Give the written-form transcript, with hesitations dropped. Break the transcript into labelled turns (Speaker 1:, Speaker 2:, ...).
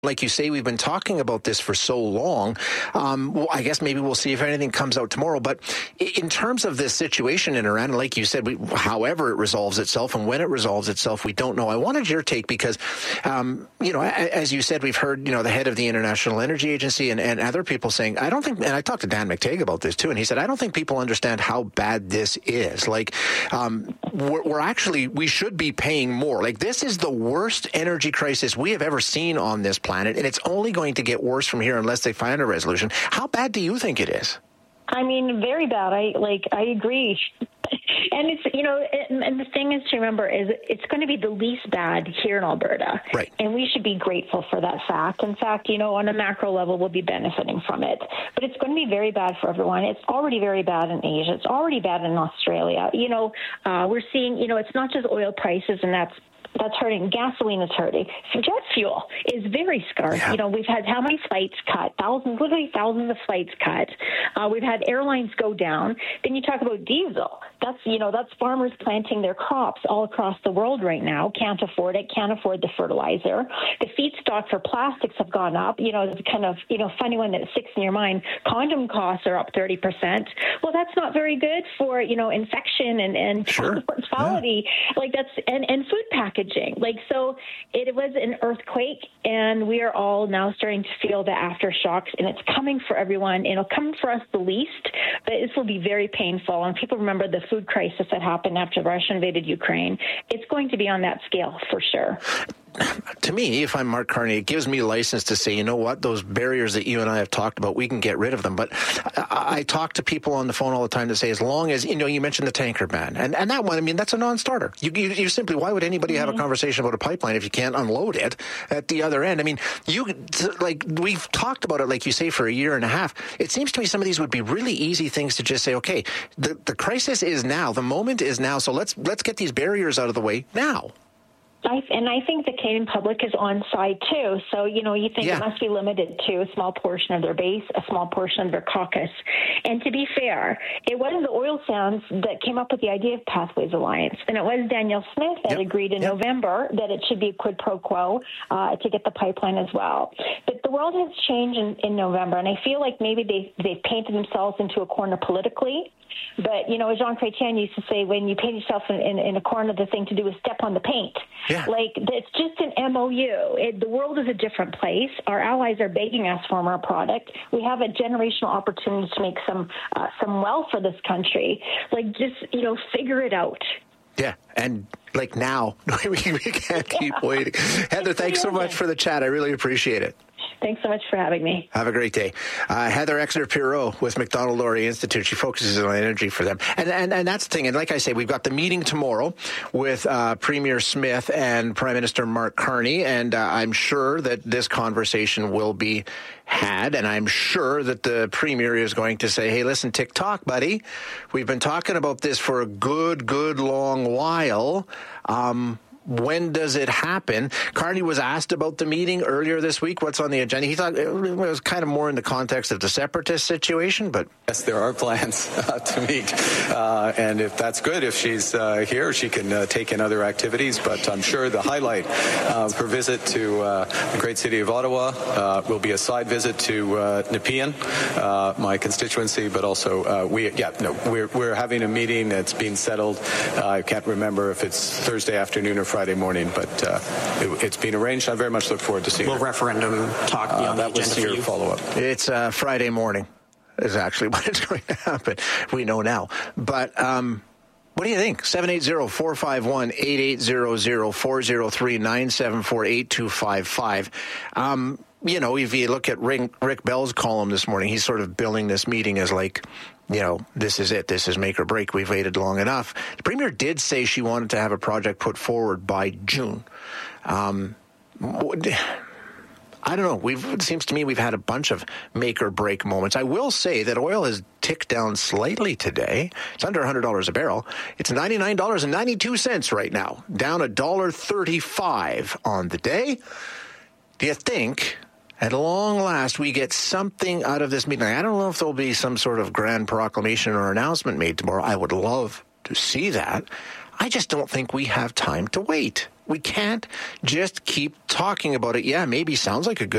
Speaker 1: Like you say, we've been talking about this for so long. Well, I guess maybe we'll see if anything comes out tomorrow. But in terms of this situation in Iran, like you said, however it resolves itself and when it resolves itself, we don't know. I wanted your take because, as you said, we've heard, the head of the International Energy Agency and other people saying, I don't think, and I talked to Dan McTague about this too, and he said, I don't think people understand how bad this is. Like, we should be paying more. Like, this is the worst energy crisis we have ever seen on this planet, and it's only going to get worse from here unless they find a resolution. How bad do you think it is?
Speaker 2: I mean, very bad. I agree. And it's, and the thing is to remember is it's going to be the least bad here in Alberta.
Speaker 1: Right.
Speaker 2: And we should be grateful for that fact. In fact, on a macro level, we'll be benefiting from it. But it's going to be very bad for everyone. It's already very bad in Asia. It's already bad in Australia. We're seeing, it's not just oil prices, and that's hurting. Gasoline is hurting. Jet fuel is very scarce.
Speaker 1: Yeah.
Speaker 2: We've had how many flights cut? Literally thousands of flights cut. We've had airlines go down. Then you talk about diesel. That's farmers planting their crops all across the world right now. Can't afford it. Can't afford the fertilizer. The feedstock for plastics have gone up. It's kind of, funny when that sticks in your mind. Condom costs are up 30%. Well, that's not very good for, infection and
Speaker 1: sure.
Speaker 2: mortality. Yeah. And food packaging. So it was an earthquake, and we are all now starting to feel the aftershocks, and it's coming for everyone. It'll come for us the least, but this will be very painful. And people remember the food crisis that happened after Russia invaded Ukraine. It's going to be on that scale for sure.
Speaker 1: To me, if I'm Mark Carney, it gives me license to say, you know what, those barriers that you and I have talked about, we can get rid of them. But I talk to people on the phone all the time to say, as long as, you mentioned the tanker ban. And that one, that's a non-starter. You simply, why would anybody have a conversation about a pipeline if you can't unload it at the other end? We've talked about it, like you say, for a year and a half. It seems to me some of these would be really easy things to just say, okay, the crisis is now, the moment is now, so let's get these barriers out of the way now.
Speaker 2: I think the Canadian public is on side too. So, you think it must be limited to a small portion of their base, a small portion of their caucus. And to be fair, it was the oil sands that came up with the idea of Pathways Alliance. And it was Danielle Smith that agreed in November that it should be a quid pro quo to get the pipeline as well. But the world has changed in November, and I feel like maybe they've painted themselves into a corner politically. But, as Jean Chrétien used to say, when you paint yourself in a corner, the thing to do is step on the paint.
Speaker 1: Yeah.
Speaker 2: It's just an MOU. The world is a different place. Our allies are begging us for more product. We have a generational opportunity to make some wealth for this country. Figure it out.
Speaker 1: Yeah, and now, we can't keep waiting. Heather, thanks so much for the chat. I really appreciate it.
Speaker 2: Thanks so much for having me.
Speaker 1: Have a great day. Heather Exner-Pirot with Macdonald-Laurier Institute. She focuses on energy for them. And that's the thing. And like I say, we've got the meeting tomorrow with Premier Smith and Prime Minister Mark Carney. And I'm sure that this conversation will be had. And I'm sure that the Premier is going to say, hey, listen, tick-tock, buddy. We've been talking about this for a good long while. When does it happen? Carney was asked about the meeting earlier this week. What's on the agenda? He thought it was kind of more in the context of the separatist situation, but...
Speaker 3: Yes, there are plans to meet. And if that's good, if she's here, she can take in other activities. But I'm sure the highlight of her visit to the great city of Ottawa will be a side visit to Nepean, my constituency, but also we're having a meeting that's being settled. I can't remember if it's Thursday afternoon or Friday morning, but it's been arranged. I very much look forward to seeing
Speaker 4: Will
Speaker 3: her.
Speaker 4: referendum talk be on the agenda for you?
Speaker 3: That was your follow-up.
Speaker 1: It's Friday morning is actually when it's going to happen. We know now. But what do you think? 780-451-8800, 403-974-8255. If you look at Rick Bell's column this morning, he's sort of billing this meeting as this is it. This is make or break. We've waited long enough. The Premier did say she wanted to have a project put forward by June. I don't know. It seems to me we've had a bunch of make or break moments. I will say that oil has ticked down slightly today. It's under $100 a barrel. It's $99.92 right now, down $1.35 on the day. Do you think, at long last, we get something out of this meeting? I don't know if there'll be some sort of grand proclamation or announcement made tomorrow. I would love to see that. I just don't think we have time to wait. We can't just keep talking about it. Yeah, maybe sounds like a good